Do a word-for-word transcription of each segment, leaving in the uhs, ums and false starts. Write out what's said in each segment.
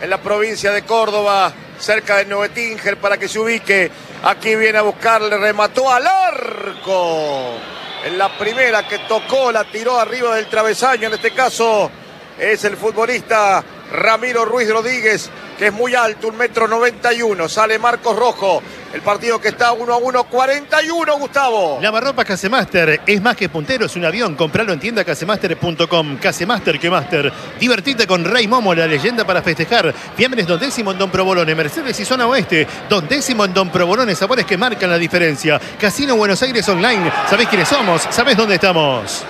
en la provincia de Córdoba, cerca de Nuetínger, para que se ubique. Aquí viene a buscarle, remató al arco. En la primera que tocó, la tiró arriba del travesaño. En este caso es el futbolista Ramiro Ruiz Rodríguez, que es muy alto, un metro noventa y uno. Sale Marcos Rojo. El partido que está uno a uno, cuarenta y uno, Gustavo. Lavarropas Casemaster es más que puntero, es un avión. Compralo en tienda casemaster punto com. Casemaster que Master. Divertite con Rey Momo, la leyenda para festejar. Fiambres Don Décimo en Don Provolone. Mercedes y Zona Oeste. Don Décimo en Don Provolone. Sabores que marcan la diferencia. Casino Buenos Aires Online. ¿Sabés quiénes somos? ¿Sabés dónde estamos?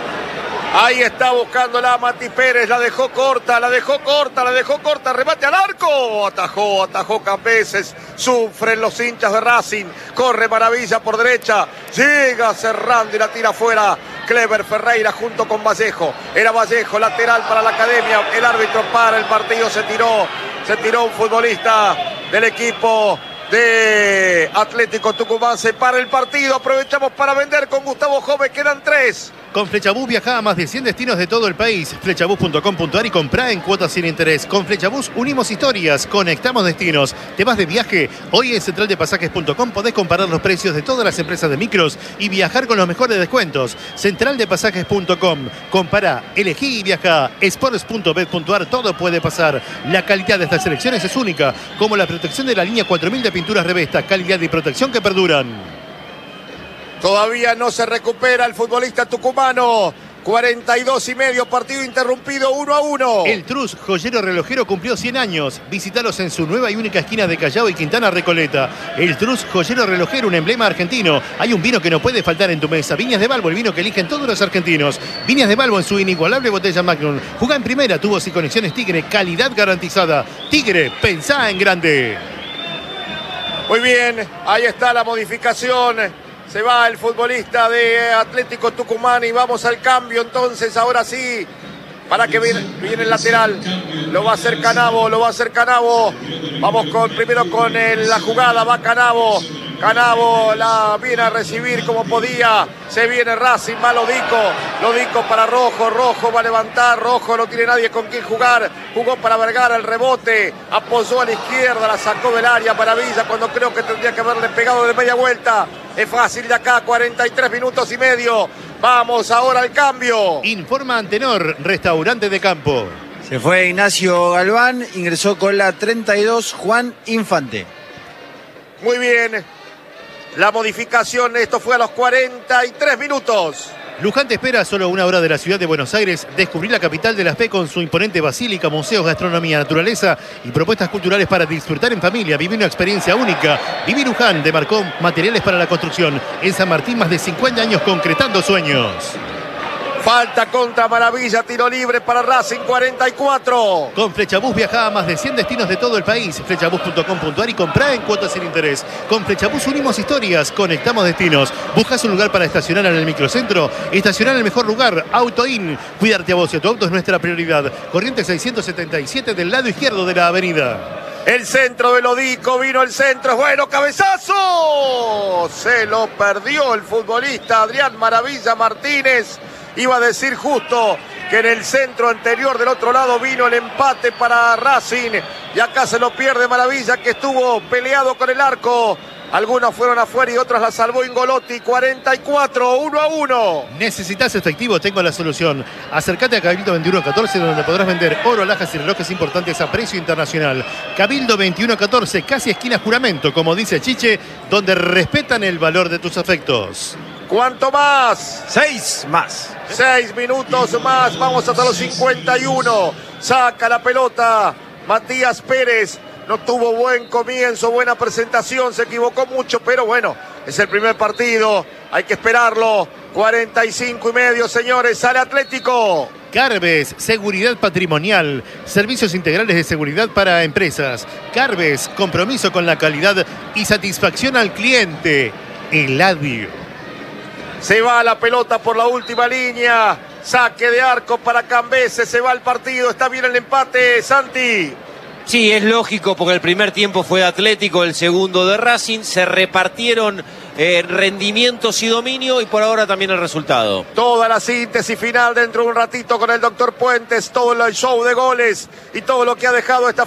Ahí está buscándola Mati Pérez, la dejó corta, la dejó corta, la dejó corta, remate al arco, atajó, atajó Cambeses, sufren los hinchas de Racing, corre Maravilla por derecha, llega cerrando y la tira afuera, Clever Ferreira junto con Vallejo, era Vallejo, lateral para la Academia, el árbitro para el partido, se tiró, se tiró un futbolista del equipo de Atlético Tucumán, se para el partido, aprovechamos para vender con Gustavo Jove, quedan tres. Con Flechabús viaja a más de cien destinos de todo el país. Flechabús punto com punto ar y comprá en cuotas sin interés. Con Flechabús unimos historias, conectamos destinos. ¿Te vas de viaje? Hoy en central de pasajes punto com podés comparar los precios de todas las empresas de micros y viajar con los mejores descuentos. central de pasajes punto com. Compará, elegí y viaja. sports punto bet punto ar, todo puede pasar. La calidad de estas selecciones es única, como la protección de la línea cuatro mil de pinturas Revesta. Calidad y protección que perduran. Todavía no se recupera el futbolista tucumano. cuarenta y dos y medio, partido interrumpido, uno a uno. El Trus, joyero relojero, cumplió cien años. Visítalos en su nueva y única esquina de Callao y Quintana Recoleta. El Trus, joyero relojero, un emblema argentino. Hay un vino que no puede faltar en tu mesa. Viñas de Balbo, el vino que eligen todos los argentinos. Viñas de Balbo en su inigualable botella Magnum. Jugá en primera, tubos y conexiones Tigre, calidad garantizada. Tigre, pensá en grande. Muy bien, ahí está la modificación. Se va el futbolista de Atlético Tucumán y vamos al cambio entonces, ahora sí, para que viene, viene el lateral. Lo va a hacer Canavo, lo va a hacer Canavo. Vamos con primero con el, la jugada, va Canavo. Canavo la viene a recibir como podía. Se viene Racing, va Lodico. Lodico para Rojo, Rojo va a levantar. Rojo no tiene nadie con quien jugar. Jugó para Vergara el rebote. Apoyó a la izquierda, la sacó del área. Maravilla cuando creo que tendría que haberle pegado de media vuelta. Es fácil de acá, cuarenta y tres minutos y medio. Vamos ahora al cambio. Informa Antenor, restaurante de campo. Se fue Ignacio Galván, ingresó con la treinta y dos Juan Infante. Muy bien. La modificación, esto fue a los cuarenta y tres minutos. Luján te espera a solo una hora de la ciudad de Buenos Aires. Descubrí la capital de la P con su imponente basílica, museos, gastronomía, naturaleza y propuestas culturales para disfrutar en familia. Viví una experiencia única. Viví Luján, demarcó materiales para la construcción. En San Martín, más de cincuenta años concretando sueños. Falta contra Maravilla, tiro libre para Racing, cuarenta y cuatro. Con Flechabús viaja a más de cien destinos de todo el país. Flechabús punto com punto ar y comprá en cuotas sin interés. Con Flechabús unimos historias, conectamos destinos. ¿Buscas un lugar para estacionar en el microcentro? Estacionar en el mejor lugar, AutoIn. Cuidarte a vos y a tu auto es nuestra prioridad. Corrientes seiscientos setenta y siete del lado izquierdo de la avenida. El centro de Lodico, vino el centro, es bueno, cabezazo. Se lo perdió el futbolista Adrián Maravilla Martínez. Iba a decir justo que en el centro anterior del otro lado vino el empate para Racing. Y acá se lo pierde Maravilla, que estuvo peleado con el arco. Algunos fueron afuera y otros la salvó Ingolotti. cuarenta y cuatro, uno a uno. ¿Necesitas efectivo? Tengo la solución. Acércate a Cabildo veintiuno catorce, donde podrás vender oro, alhajas y relojes importantes a precio internacional. Cabildo veintiuno catorce, casi esquina Juramento, como dice Chiche, donde respetan el valor de tus afectos. ¿Cuánto más? Seis más. Seis minutos más. Vamos hasta los cincuenta y uno. Saca la pelota Matías Pérez. No tuvo buen comienzo, buena presentación. Se equivocó mucho, pero bueno, es el primer partido. Hay que esperarlo. cuarenta y cinco y medio, señores. Sale Atlético. Carbes, seguridad patrimonial, servicios integrales de seguridad para empresas. Carbes, compromiso con la calidad y satisfacción al cliente. Eladio. Se va la pelota por la última línea. Saque de arco para Cambeses. Se va el partido. Está bien el empate, Santi. Sí, es lógico porque el primer tiempo fue de Atlético, el segundo de Racing. Se repartieron eh, rendimientos y dominio y por ahora también el resultado. Toda la síntesis final dentro de un ratito con el doctor Puentes. Todo el show de goles y todo lo que ha dejado esta